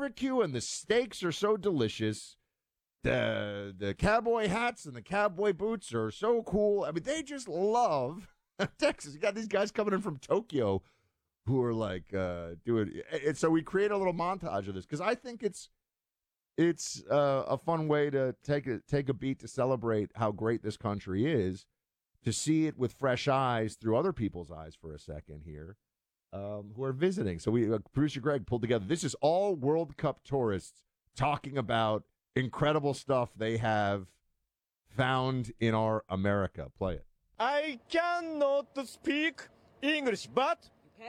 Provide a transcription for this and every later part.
barbecue and the steaks are so delicious. The cowboy hats and the cowboy boots are so cool. I mean, they just love Texas. You got these guys coming in from Tokyo who are like doing it. And so we create a little montage of this because I think it's a fun way to take a beat to celebrate how great this country is, to see it with fresh eyes through other people's eyes for a second here, who are visiting. So producer Greg pulled together. This is all World Cup tourists talking about incredible stuff they have found in our America. Play it. I cannot speak English, but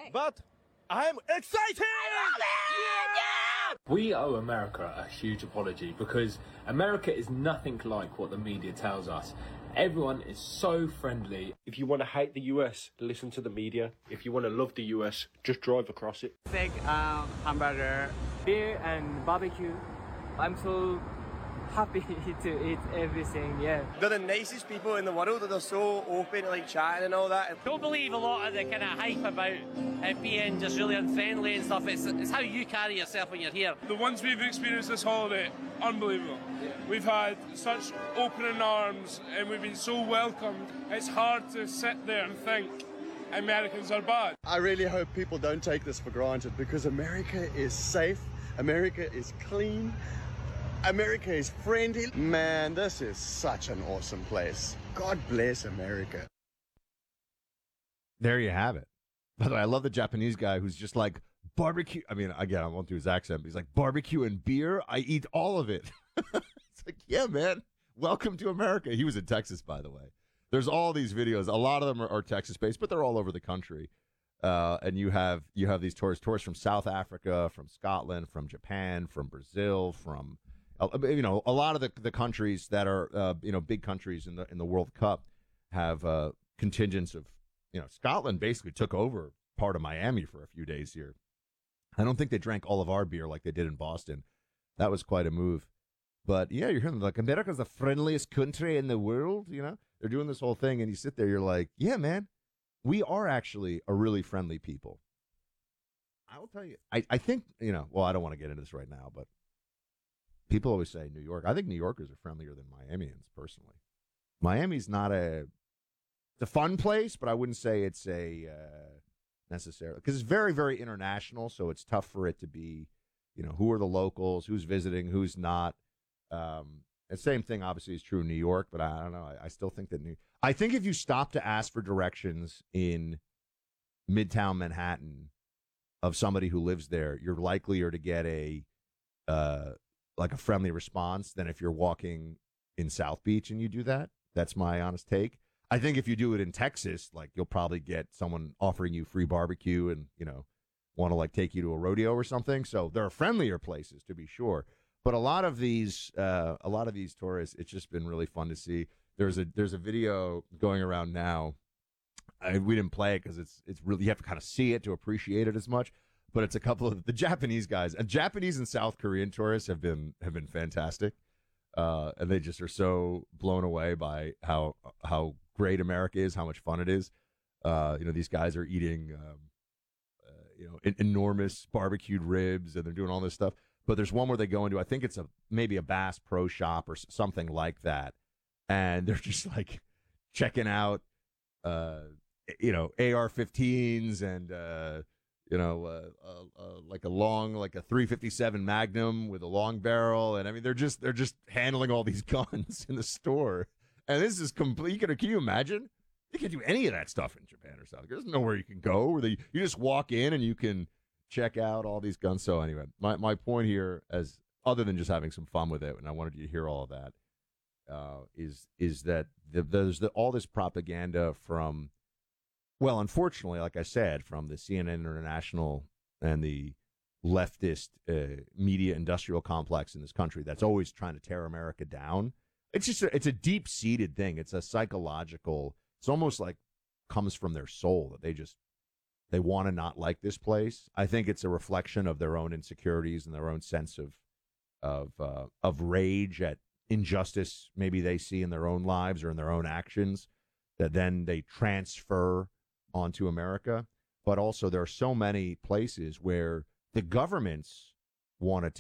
I'm excited! I love it! Yeah! We owe America a huge apology because America is nothing like what the media tells us. Everyone is so friendly. If you want to hate the US, listen to the media. If you want to love the US, just drive across it. Steak, hamburger, beer and barbecue. I'm so happy to eat everything, yeah. They're the nicest people in the world. They're so open to like chatting and all that. Don't believe a lot of the kind of hype about it being just really unfriendly and stuff. It's how you carry yourself when you're here. The ones we've experienced this holiday, unbelievable. We've had such opening arms and we've been so welcomed. It's hard to sit there and think Americans are bad. I really hope people don't take this for granted because America is safe, America is clean, America is friendly. Man, this is such an awesome place. God bless America. There you have it. By the way, I love the Japanese guy who's just like, barbecue. I mean, again, I won't do his accent, but he's like, barbecue and beer? I eat all of it. It's like, yeah, man, welcome to America. He was in Texas, by the way. There's all these videos. A lot of them are Texas-based, but they're all over the country. And you have these tourists from South Africa, from Scotland, from Japan, from Brazil, from a lot of the countries that are big countries in the World Cup have contingents of Scotland basically took over part of Miami for a few days here. I don't think they drank all of our beer like they did in Boston. That was quite a move. But yeah, you're hearing like America's the friendliest country in the world. They're doing this whole thing, and you sit there, you're like, yeah, man, we are actually a really friendly people. I will tell you, I think well, I don't want to get into this right now, but people always say New York. I think New Yorkers are friendlier than Miamians, personally. Miami's not it's a fun place, but I wouldn't say it's a necessarily, because it's very, very international, so it's tough for it to be, who are the locals, who's visiting, who's not. The same thing obviously is true in New York, but I don't know. I still think that I think if you stop to ask for directions in Midtown Manhattan of somebody who lives there, you're likelier to get a friendly response than if you're walking in South Beach and you do that. That's my honest take. I think if you do it in Texas, you'll probably get someone offering you free barbecue and, want to take you to a rodeo or something. So there are friendlier places, to be sure. But a lot of these tourists, it's just been really fun to see. There's a video going around now. We didn't play it because it's really, you have to kind of see it to appreciate it as much. But it's a couple of the Japanese guys, and Japanese and South Korean tourists have been fantastic, and they just are so blown away by how great America is, how much fun it is. These guys are eating enormous barbecued ribs, and they're doing all this stuff. But there's one where they go into, I think it's maybe a Bass Pro Shop or something like that, and they're just checking out AR-15s and like a 357 Magnum with a long barrel, and I mean they're just handling all these guns in the store, and this is complete. Can you imagine? You can't do any of that stuff in Japan or South. There's nowhere you can go where you just walk in and you can check out all these guns. So anyway, my point here, as other than just having some fun with it, and I wanted you to hear all of that, is that there's all this propaganda from, well, unfortunately, like I said, from the CNN International and the leftist media industrial complex in this country that's always trying to tear America down. It's just it's a deep-seated thing. It's a psychological. It's almost like comes from their soul that they want to not like this place. I think it's a reflection of their own insecurities and their own sense of rage at injustice maybe they see in their own lives or in their own actions that then they transfer onto America. But also there are so many places where the governments want to